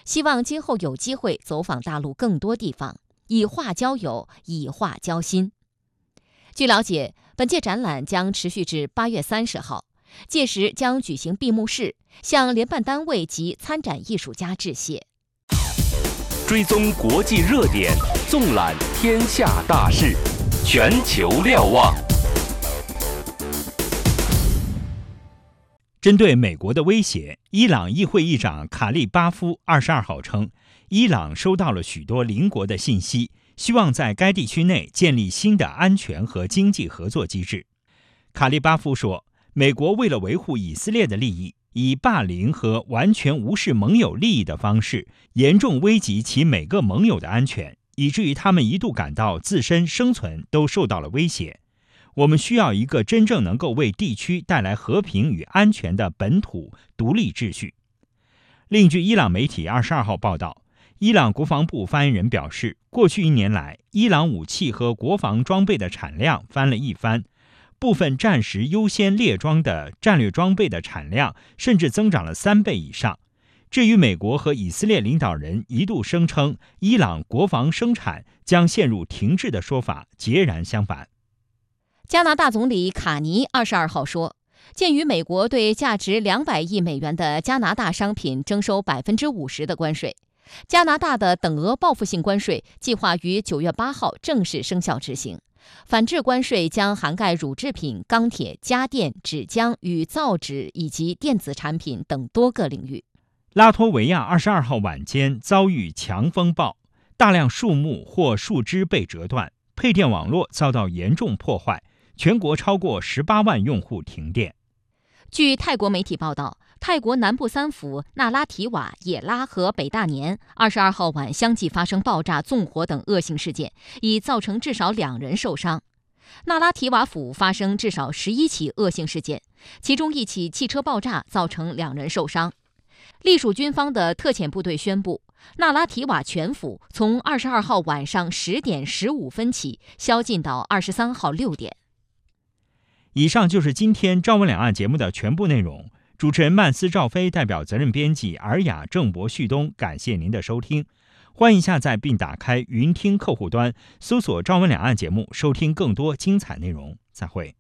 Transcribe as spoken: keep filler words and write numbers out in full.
希望今后有机会走访大陆更多地方，以化交友，以化交心。据了解，本届展览将持续至八月三十号，届时将举行闭幕式，向联办单位及参展艺术家致谢。 追踪国际热点，纵览天下大事，全球瞭望。 针对美国的威胁，伊朗议会议长卡利巴夫二十二号称，伊朗收到了许多邻国的信息，希望在该地区内建立新的安全和经济合作机制。卡利巴夫说，美国为了维护以色列的利益，以霸凌和完全无视盟友利益的方式，严重危及其每个盟友的安全，以至于他们一度感到自身生存都受到了威胁。我们需要一个真正能够为地区带来和平与安全的本土独立秩序。另据伊朗媒体二十二号报道，伊朗国防部发言人表示，过去一年来，伊朗武器和国防装备的产量翻了一番，部分战时优先列装的战略装备的产量甚至增长了三倍以上。这与美国和以色列领导人一度声称伊朗国防生产将陷入停滞的说法截然相反。 加拿大总理卡尼二十二号说，鉴于美国对价值两百亿美元的加拿大商品征收百分之五十的关税，加拿大的等额报复性关税计划于九月八号正式生效执行。反制关税将涵盖乳制品、钢铁、家电、纸浆与造纸以及电子产品等多个领域。 拉脱维亚二十二号晚间遭遇强风暴，大量树木或树枝被折断，配电网络遭到严重破坏，全国超过十八万用户停电。 据泰国媒体报道，泰国南部三府那拉提瓦、野拉和北大年二十二号晚相继发生爆炸、纵火等恶性事件，已造成至少两人受伤。那拉提瓦府发生至少十一起恶性事件，其中一起汽车爆炸造成两人受伤。隶属军方的特遣部队宣布，那拉提瓦全府从二十二号晚上十点十五分起宵禁到二十三号六点。 以上就是今天朝闻两岸节目的全部内容。主持人曼斯赵飞代表责任编辑尔雅、郑博、旭东，感谢您的收听。欢迎下载并打开云听客户端，搜索朝闻两岸节目，收听更多精彩内容。再会。